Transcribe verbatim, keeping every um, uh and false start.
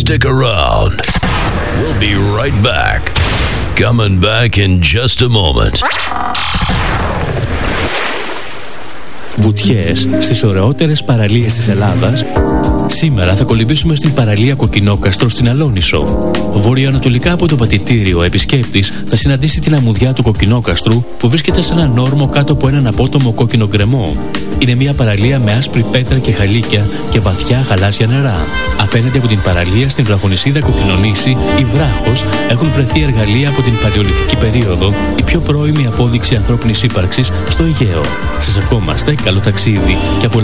Stick around. We'll be right back. Coming back in just a moment. Βουτιές στις ωραιότερες παραλίες της Ελλάδας. Σήμερα θα κολυμπήσουμε στην παραλία Κοκκινόκαστρο στην Αλόνησο. Βορειοανατολικά από το πατητήριο, ο επισκέπτης θα συναντήσει την αμμουδιά του Κοκκινόκαστρου που βρίσκεται σε έναν όρμο κάτω από έναν απότομο κόκκινο γκρεμό. Είναι μια παραλία με άσπρη πέτρα και χαλίκια και βαθιά γαλάζια νερά. Απέναντι από την παραλία, στην βραχονησίδα Κοκκινονήσι ή Βράχος, έχουν βρεθεί εργαλεία από την παλαιολιθική περίοδο, η πιο πρώιμη απόδειξη ανθρώπινης ύπαρξης στο Αιγαίο. Σας ευχόμαστε καλό ταξίδι και